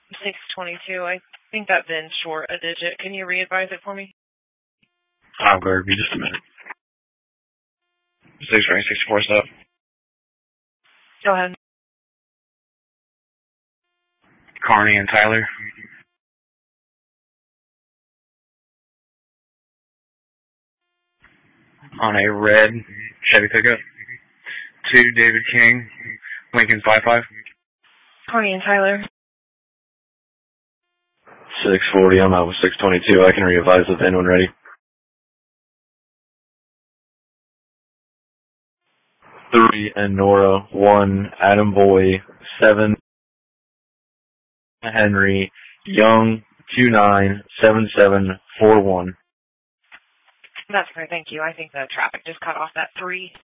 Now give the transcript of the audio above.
622. I think that VIN's short a digit. Can you re-advise it for me? I'll go be just a minute. 6 ring 64 stop. Go ahead. Carney and Tyler. On a red Chevy pickup. 2 David King, Lincoln 55. Carney and Tyler. 640, I'm out with 622. I can re-advise if anyone ready. 3 Nora, 1 Adam Boy, 7 Henry, Young, 297741. That's great, thank you. I think the traffic just cut off that 3.